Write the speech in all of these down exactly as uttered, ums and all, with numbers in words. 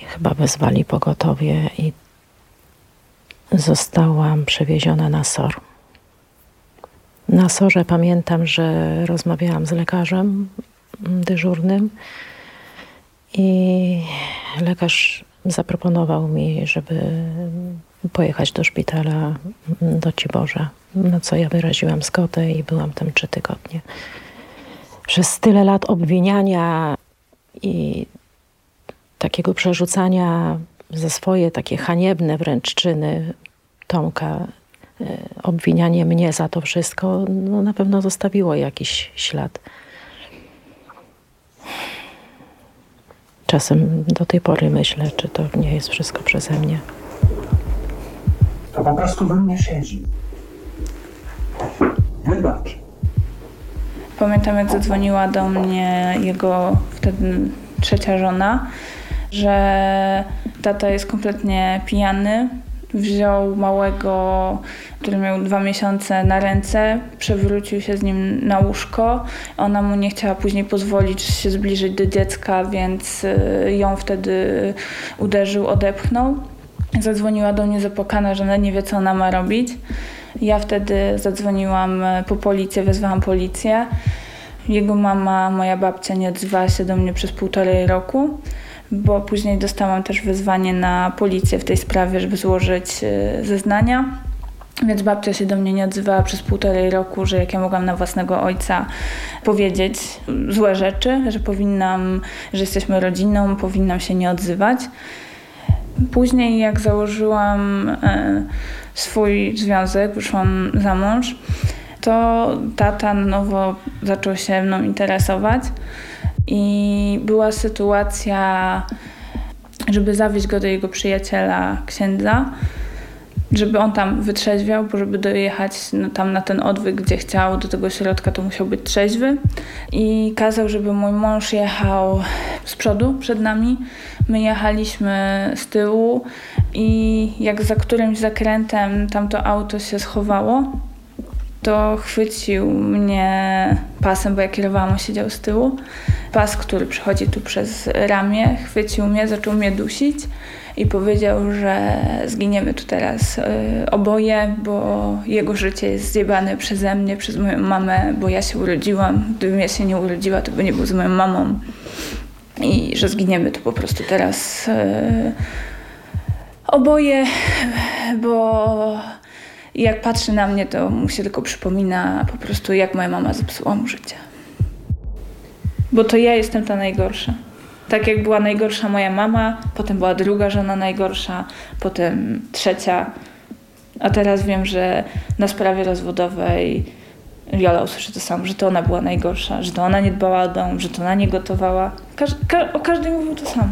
chyba wezwali pogotowie i zostałam przewieziona na S O R. Na S O R-ze pamiętam, że rozmawiałam z lekarzem dyżurnym i lekarz zaproponował mi, żeby pojechać do szpitala do Ciborza, na co ja wyraziłam zgodę i byłam tam trzy tygodnie. Przez tyle lat obwiniania i takiego przerzucania za swoje takie haniebne wręcz czyny Tomka, obwinianie mnie za to wszystko, no na pewno zostawiło jakiś ślad. Czasem do tej pory myślę, czy to nie jest wszystko przeze mnie. To po prostu we mnie siedzi. Wybacz. Pamiętam, jak zadzwoniła do mnie jego wtedy trzecia żona, że tata jest kompletnie pijany. Wziął małego, który miał dwa miesiące, na ręce, przewrócił się z nim na łóżko. Ona mu nie chciała później pozwolić się zbliżyć do dziecka, więc ją wtedy uderzył, odepchnął. Zadzwoniła do mnie zapłakana, że ona nie wie, co ona ma robić. Ja wtedy zadzwoniłam po policję, wezwałam policję. Jego mama, moja babcia, nie odzywała się do mnie przez półtorej roku, bo później dostałam też wezwanie na policję w tej sprawie, żeby złożyć zeznania. Więc babcia się do mnie nie odzywała przez półtorej roku, że jak ja mogłam na własnego ojca powiedzieć złe rzeczy, że powinnam, że jesteśmy rodziną, powinnam się nie odzywać. Później jak założyłam e, swój związek, wyszłam za mąż, to tata na nowo zaczął się mną interesować i była sytuacja, żeby zawieźć go do jego przyjaciela księdza, żeby on tam wytrzeźwiał, bo żeby dojechać no, tam na ten odwyk, gdzie chciał, do tego środka, to musiał być trzeźwy. I kazał, żeby mój mąż jechał z przodu, przed nami. My jechaliśmy z tyłu i jak za którymś zakrętem tamto auto się schowało, to chwycił mnie pasem, bo ja kierowałam, on siedział z tyłu. Pas, który przechodzi tu przez ramię, chwycił mnie, zaczął mnie dusić i powiedział, że zginiemy tu teraz y, oboje, bo jego życie jest zjebane przeze mnie, przez moją mamę, bo ja się urodziłam. Gdybym ja się nie urodziła, to by nie był z moją mamą. I że zginiemy tu po prostu teraz y, oboje, bo jak patrzy na mnie, to mu się tylko przypomina po prostu, jak moja mama zepsuła mu życie. Bo to ja jestem ta najgorsza. Tak jak była najgorsza moja mama, potem była druga żona najgorsza, potem trzecia. A teraz wiem, że na sprawie rozwodowej Jola usłyszy to samo, że to ona była najgorsza, że to ona nie dbała o dom, że to ona nie gotowała. Każ ka o każdej mówił to samo.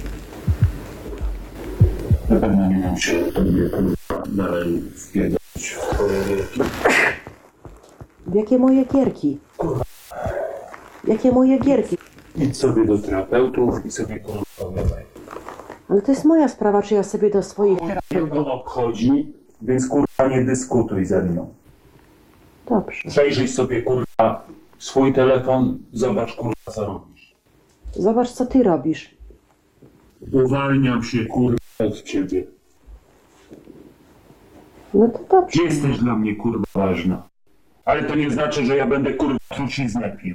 Na pewno nie mam się tobie dalej wpierdać w twoje gierki. W jakie moje gierki? Kurwa. Jakie moje gierki? Idź sobie do terapeutów i sobie kurwa gadaj. Ale to jest moja sprawa, czy ja sobie do swoich... Mnie to obchodzi, więc kurwa nie dyskutuj ze mną. Dobrze. Przejrzyj sobie kurwa swój telefon, zobacz kurwa co robisz. Zobacz, co ty robisz. Uwalniam się kurwa od ciebie. No to dobrze. Jesteś dla mnie kurwa ważna. Ale to nie znaczy, że ja będę kurwa truciznę pił.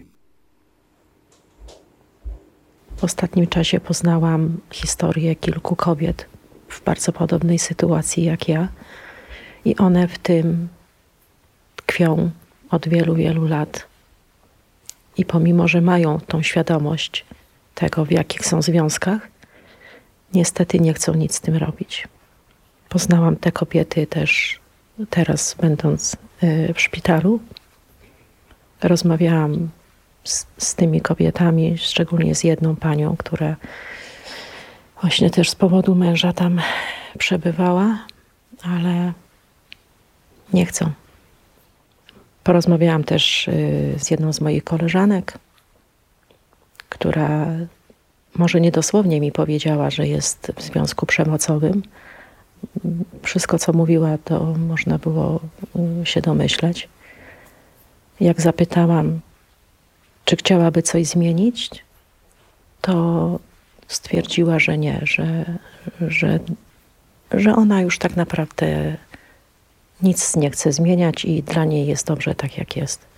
W ostatnim czasie poznałam historię kilku kobiet w bardzo podobnej sytuacji jak ja i one w tym tkwią od wielu, wielu lat. I pomimo, że mają tą świadomość tego, w jakich są związkach, niestety nie chcą nic z tym robić. Poznałam te kobiety też teraz, będąc w szpitalu. Rozmawiałam z, z tymi kobietami, szczególnie z jedną panią, która właśnie też z powodu męża tam przebywała, ale nie chcą. Porozmawiałam też z jedną z moich koleżanek, która może niedosłownie mi powiedziała, że jest w związku przemocowym. Wszystko, co mówiła, to można było się domyśleć. Jak zapytałam, czy chciałaby coś zmienić, to stwierdziła, że nie, że, że, że ona już tak naprawdę nic nie chce zmieniać i dla niej jest dobrze tak, jak jest.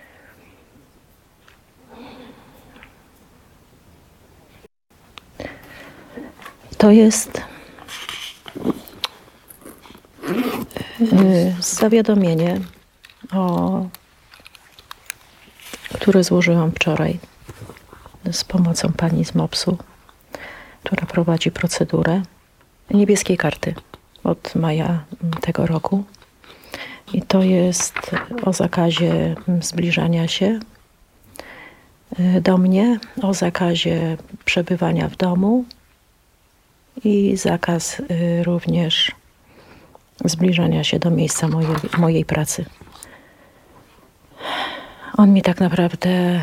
To jest zawiadomienie, o, które złożyłam wczoraj z pomocą pani z mopsu, która prowadzi procedurę niebieskiej karty od maja tego roku. I to jest o zakazie zbliżania się do mnie, o zakazie przebywania w domu i zakaz również zbliżania się do miejsca mojej, mojej pracy. On mi tak naprawdę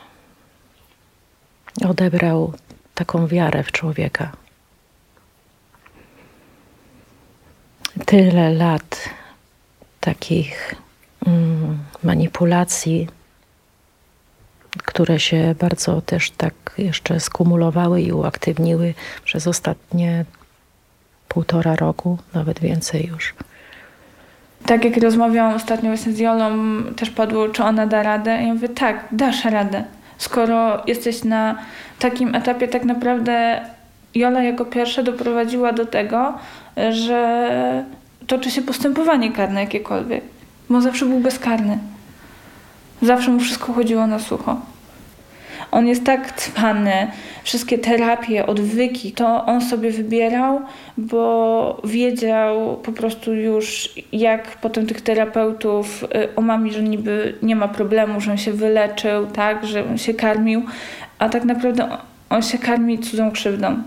odebrał taką wiarę w człowieka. Tyle lat takich mm, manipulacji, które się bardzo też tak jeszcze skumulowały i uaktywniły przez ostatnie półtora roku, nawet więcej już. Tak jak rozmawiałam ostatnio właśnie z Jolą, też padło, czy ona da radę. Ja mówię, tak, dasz radę. Skoro jesteś na takim etapie, tak naprawdę Jola jako pierwsza doprowadziła do tego, że toczy się postępowanie karne jakiekolwiek. Bo on zawsze był bezkarny. Zawsze mu wszystko chodziło na sucho. On jest tak cwany, wszystkie terapie, odwyki, to on sobie wybierał, bo wiedział po prostu już, jak potem tych terapeutów omami, że niby nie ma problemu, że on się wyleczył, tak, że on się karmił, a tak naprawdę on się karmi cudzą krzywdą.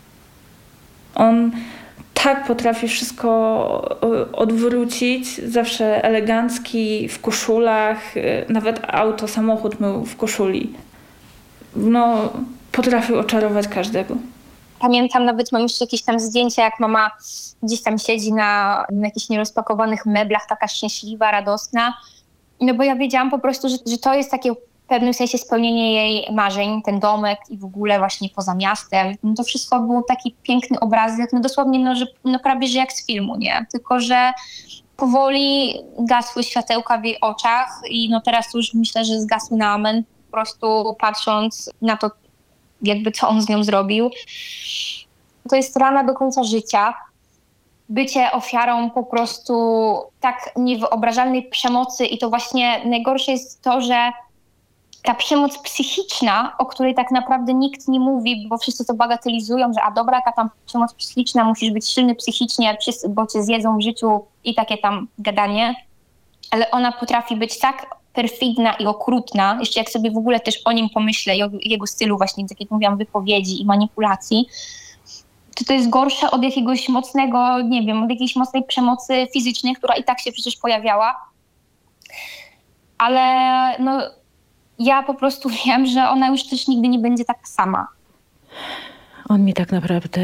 On tak potrafi wszystko odwrócić, zawsze elegancki, w koszulach, nawet auto, samochód mył w koszuli. No, potrafił oczarować każdego. Pamiętam, nawet mam jeszcze jakieś tam zdjęcia, jak mama gdzieś tam siedzi na, na jakichś nierozpakowanych meblach, taka szczęśliwa, radosna. No bo ja wiedziałam po prostu, że, że to jest takie w pewnym sensie spełnienie jej marzeń, ten domek i w ogóle właśnie poza miastem. No to wszystko był taki piękny obrazek, no dosłownie, no, że, no prawie, że jak z filmu, nie? Tylko, że powoli gasły światełka w jej oczach i no teraz już myślę, że zgasły na amen, po prostu patrząc na to, jakby co on z nią zrobił. To jest rana do końca życia. Bycie ofiarą po prostu tak niewyobrażalnej przemocy i to właśnie najgorsze jest to, że ta przemoc psychiczna, o której tak naprawdę nikt nie mówi, bo wszyscy to bagatelizują, że a dobra, jaka tam przemoc psychiczna, musisz być silny psychicznie, bo cię zjedzą w życiu i takie tam gadanie. Ale ona potrafi być tak perfidna i okrutna, jeszcze jak sobie w ogóle też o nim pomyślę i o jego stylu właśnie, tak jak mówiłam, wypowiedzi i manipulacji, to to jest gorsze od jakiegoś mocnego, nie wiem, od jakiejś mocnej przemocy fizycznej, która i tak się przecież pojawiała. Ale no, ja po prostu wiem, że ona już też nigdy nie będzie taka sama. On mi tak naprawdę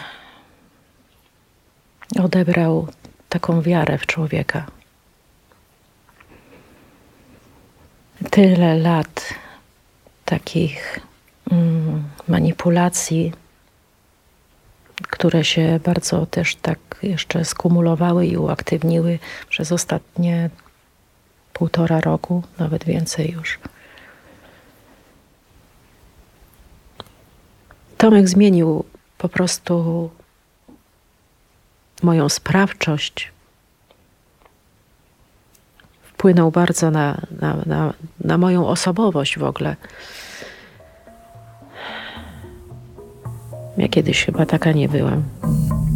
odebrał taką wiarę w człowieka. Tyle lat takich mm, manipulacji, które się bardzo też tak jeszcze skumulowały i uaktywniły przez ostatnie półtora roku, nawet więcej już. Tomek zmienił po prostu moją sprawczość. Wpłynął bardzo na, na, na, na moją osobowość w ogóle. Ja kiedyś chyba taka nie byłam.